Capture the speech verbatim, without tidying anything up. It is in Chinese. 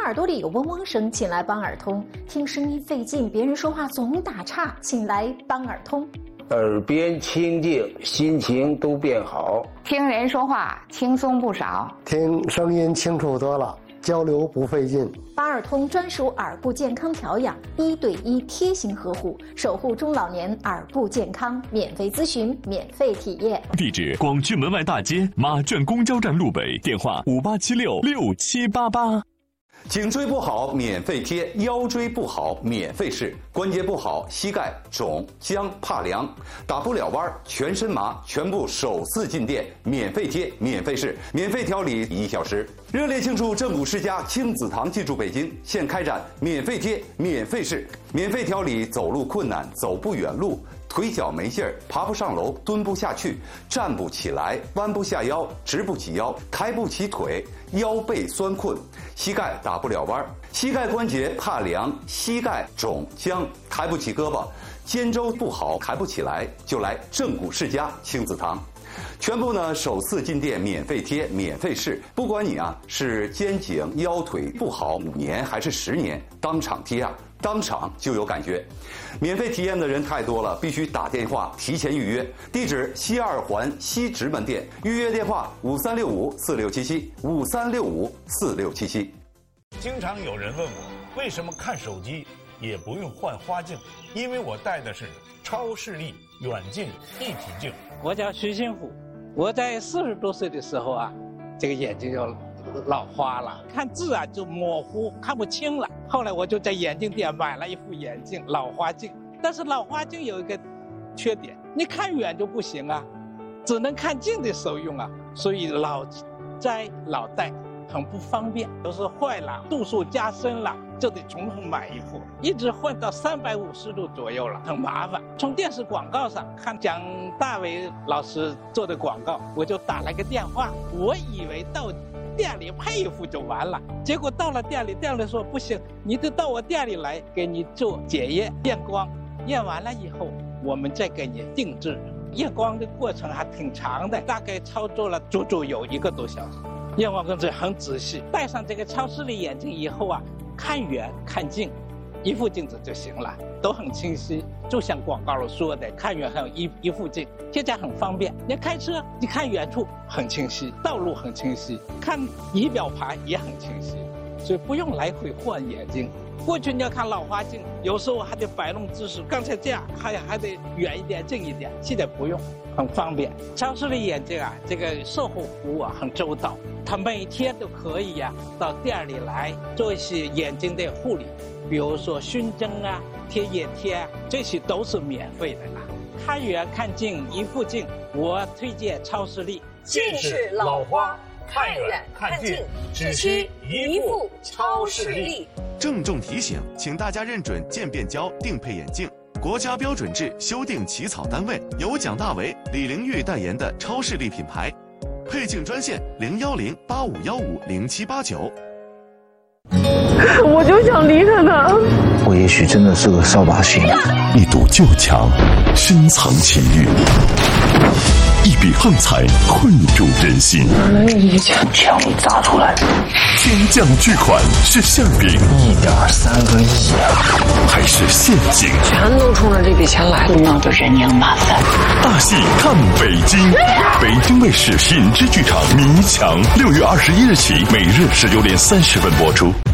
耳朵里有嗡嗡声，请来邦耳通；听声音费劲，别人说话总打岔，请来邦耳通。 耳边清静，心情都变好； 听人说话轻松不少， 听声音清楚多了，交流不费劲。 邦耳通专属耳部健康调养，一对一贴心呵护，守护中老年耳部健康，免费咨询，免费体验。 地址：广渠门外大街马圈公交站路北，电话五八七六六七八八。 颈椎不好免费贴，腰椎不好免费试，关节不好膝盖肿僵怕凉打不了弯全身麻，全部首次进店免费贴免费试，免费调理一小时。热烈庆祝正骨世家亲子堂进驻北京，现开展免费贴免费试，免费调理走路困难走不远路，腿脚没劲儿，爬不上楼，蹲不下去，站不起来，弯不下腰，直不起腰，抬不起腿，腰背酸困，膝盖打不了弯，膝盖关节怕凉，膝盖肿僵，抬不起胳膊，肩周不好，抬不起来，就来正骨世家亲子堂。全部呢首次进店免费贴免费试，不管你啊是肩颈腰腿不好五年还是十年，当场贴啊当场就有感觉。免费体验的人太多了，必须打电话提前预约。地址：西二环西直门店，预约电话五三六五四六七七五三六五四六七七。 经常有人问我，为什么看手机也不用换花镜？因为我戴的是超视力远近一体镜。 我叫徐新虎，我在四十多岁的时候啊，这个眼睛就老花了，看字啊就模糊，看不清了。后来我就在眼镜店买了一副眼镜，老花镜。但是老花镜有一个缺点，你看远就不行啊，只能看近的时候用啊，所以老摘老戴很不方便，都是坏了，度数加深了，就得重新买一副，一直换到三百五十度左右了，很麻烦。从电视广告上看蒋大为老师做的广告，我就打了个电话，我以为到店里配一副就完了，结果到了店里，店里说不行，你得到我店里来给你做检验验光，验完了以后我们再给你定制。验光的过程还挺长的，大概操作了足足有一个多小时。验光工作很仔细，戴上这个超视力眼镜以后啊，看远看近一副镜子就行了，都很清晰，就像广告里说的，看远还有一一副镜，现在很方便。你开车，你看远处很清晰，道路很清晰，看仪表盘也很清晰，所以不用来回换眼睛。过去你要看老花镜，有时候还得摆弄姿势，刚才这样还还得远一点近一点，现在不用，很方便。超视力眼镜啊，这个售后服务啊很周到，他每天都可以呀、啊、到店里来做一些眼睛的护理，比如说熏蒸啊、贴眼贴啊，这些都是免费的啦。看远看近一副镜，我推荐超视力。 近视老花，看远看近，只需一副超视力。 郑重提醒，请大家认准渐变胶定配眼镜，国家标准制修订起草单位，由蒋大为、李玲玉代言的超视力品牌。配镜专线零幺零八五幺五零七八九。 我就想离开他。 我也许真的是个扫把星。 一堵旧墙，深藏情欲；一笔横财，困住人心。 哪来一枪？ 枪一砸出来， 天降巨款是馅饼， 一点三个亿啊！ 还是陷阱？ 全都冲着这笔钱来， 闹得人仰马翻。 大戏看北京，北京卫视品质剧场《迷墙》，六月二十一日起，每日十九点三十分播出。